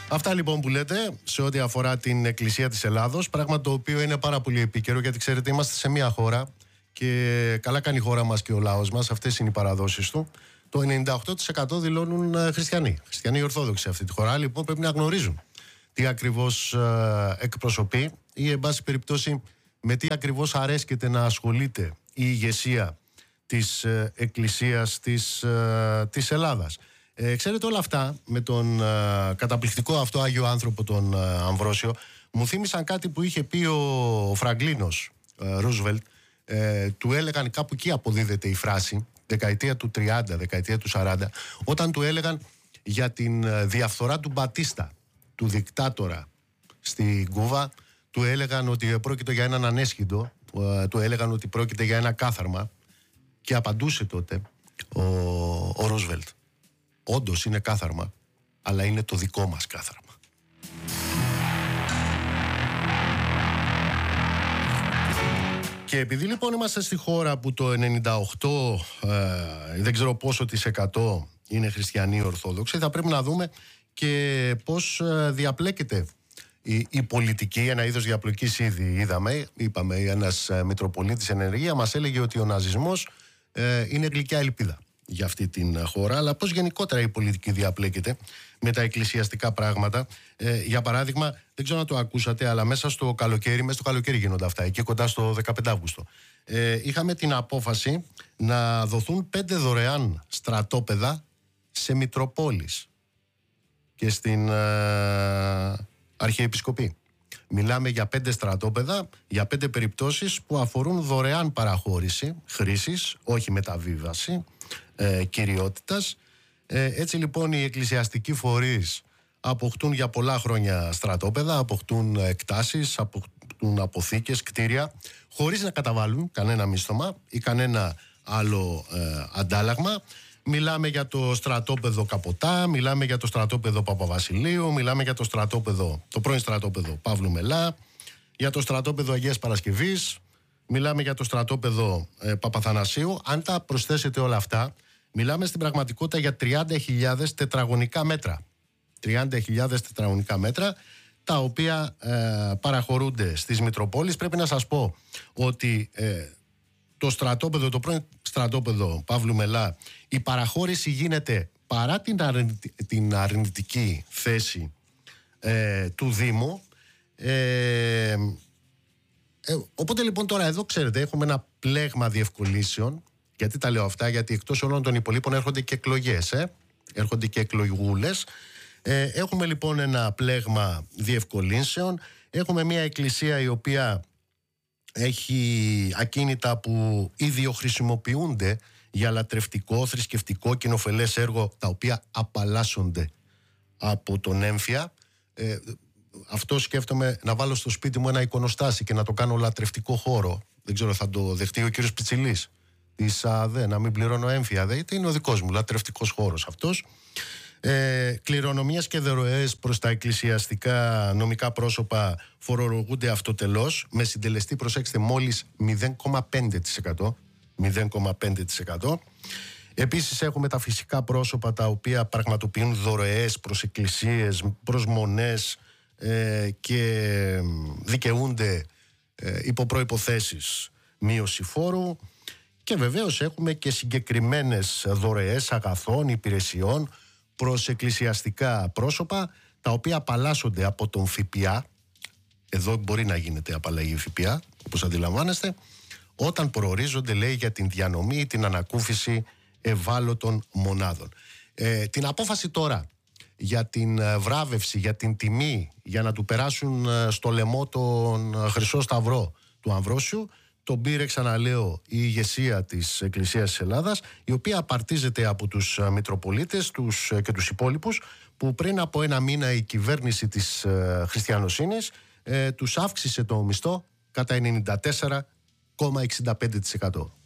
Αυτά λοιπόν που λέτε σε ό,τι αφορά την Εκκλησία της Ελλάδος, πράγμα το οποίο είναι πάρα πολύ επίκαιρο, γιατί ξέρετε είμαστε σε μια χώρα και καλά κάνει η χώρα μας και ο λαός μας, αυτές είναι οι παραδόσεις του. Το 98% δηλώνουν χριστιανοί Ορθόδοξοι σε αυτή τη χώρα, λοιπόν πρέπει να γνωρίζουν τι ακριβώς εκπροσωπεί ή εν πάση περιπτώσει με τι ακριβώς αρέσκεται να ασχολείται η ηγεσία της Εκκλησίας της Ελλάδας. Ξέρετε, όλα αυτά με τον καταπληκτικό αυτό Άγιο άνθρωπο τον Αμβρόσιο μου θύμισαν κάτι που είχε πει ο Φραγκλίνος Ρούσβελτ. Του έλεγαν, κάπου εκεί αποδίδεται η φράση, δεκαετία του 30, δεκαετία του 40, όταν του έλεγαν για την διαφθορά του Μπατίστα, του δικτάτορα στην Κούβα. Του έλεγαν ότι πρόκειται για έναν ανέσχυντο, του έλεγαν ότι πρόκειται για ένα κάθαρμα, και απαντούσε τότε ο Ρούσβελτ: όντως είναι κάθαρμα, αλλά είναι το δικό μας κάθαρμα. Και επειδή λοιπόν είμαστε στη χώρα που το 98 δεν ξέρω πόσο της 100 είναι χριστιανοί Ορθόδοξοι, θα πρέπει να δούμε και πώς διαπλέκεται η πολιτική, ένα είδος διαπλοκής ήδη είπαμε, ένας Μητροπολίτης εν ενεργεία μας έλεγε ότι ο ναζισμός είναι γλυκιά ελπίδα για αυτή την χώρα, αλλά πώς γενικότερα η πολιτική διαπλέκεται με τα εκκλησιαστικά πράγματα. Για παράδειγμα, δεν ξέρω αν το ακούσατε, αλλά μέσα στο καλοκαίρι γίνονται αυτά, εκεί κοντά στο 15 Αύγουστο. Είχαμε την απόφαση να δοθούν 5 δωρεάν στρατόπεδα σε Μητροπόλεις και στην Αρχιεπισκοπή. Μιλάμε για 5 στρατόπεδα, για 5 περιπτώσεις που αφορούν δωρεάν παραχώρηση χρήσης, όχι μεταβίβαση κυριότητας. Έτσι λοιπόν οι εκκλησιαστικοί φορείς αποκτούν για πολλά χρόνια στρατόπεδα, αποκτούν εκτάσεις, αποκτούν αποθήκες, κτίρια, χωρίς να καταβάλουν κανένα μίσθωμα ή κανένα άλλο αντάλλαγμα. Μιλάμε για το στρατόπεδο Καποτά, μιλάμε για το στρατόπεδο Παπαβασιλείου, μιλάμε για το πρώην στρατόπεδο Παύλου Μελά, για το στρατόπεδο Αγίας Παρασκευής, μιλάμε για το στρατόπεδο Παπαθανασίου. Αν τα προσθέσετε όλα αυτά, μιλάμε στην πραγματικότητα για 30.000 τετραγωνικά μέτρα. 30.000 τετραγωνικά μέτρα, τα οποία παραχωρούνται στις Μητροπόλεις. Πρέπει να σας πω ότι το πρώην στρατόπεδο Παύλου Μελά, η παραχώρηση γίνεται παρά την αρνητική θέση του Δήμου. Οπότε λοιπόν τώρα εδώ ξέρετε έχουμε ένα πλέγμα διευκολύνσεων. Γιατί τα λέω αυτά? Γιατί εκτός όλων των υπολείπων έρχονται και εκλογές, έρχονται και εκλογούλες. Έχουμε λοιπόν ένα πλέγμα διευκολύνσεων. Έχουμε μια εκκλησία η οποία έχει ακίνητα που ιδιοχρησιμοποιούνται για λατρευτικό, θρησκευτικό, κοινοφελές έργο, τα οποία απαλλάσσονται από τον έμφυα. Αυτό σκέφτομαι να βάλω στο σπίτι μου ένα εικονοστάσι και να το κάνω λατρευτικό χώρο. Δεν ξέρω, θα το δεχτεί ο κύριος Πιτσιλής της ΑΔΕ, να μην πληρώνω έμφυα? Είναι ο δικός μου λατρευτικός χώρος αυτός. Κληρονομίες και δωρεές προς τα εκκλησιαστικά νομικά πρόσωπα φορολογούνται αυτοτελώς με συντελεστή, προσέξτε, μόλις 0,5%. 0,5%. Επίσης έχουμε τα φυσικά πρόσωπα τα οποία πραγματοποιούν δωρεές προς εκκλησίες, προς μονές και δικαιούνται υπό προϋποθέσεις μείωση φόρου. Και βεβαίως έχουμε και συγκεκριμένες δωρεές αγαθών, υπηρεσιών προς εκκλησιαστικά πρόσωπα, τα οποία απαλλάσσονται από τον ΦΠΑ. Εδώ μπορεί να γίνεται απαλλαγή ΦΠΑ, όπως αντιλαμβάνεστε, όταν προορίζονται, λέει, για την διανομή ή την ανακούφιση ευάλωτων μονάδων. Την απόφαση τώρα για την βράβευση, για την τιμή, για να του περάσουν στο λαιμό τον Χρυσό Σταυρό του Αμβρόσιου, τον πήρε, ξαναλέω, η ηγεσία της Εκκλησίας της Ελλάδας, η οποία απαρτίζεται από τους Μητροπολίτες και τους υπόλοιπους, που πριν από ένα μήνα η κυβέρνηση της Χριστιανοσύνης τους αύξησε το μισθό κατά 94,65%.